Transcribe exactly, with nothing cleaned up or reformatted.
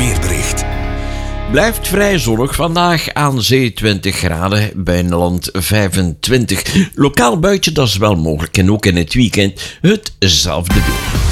weerbericht. Blijft vrij zonnig vandaag, aan zee twintig graden, binnenland vijfentwintig. Lokaal buitje, dat is wel mogelijk en ook in het weekend hetzelfde doen.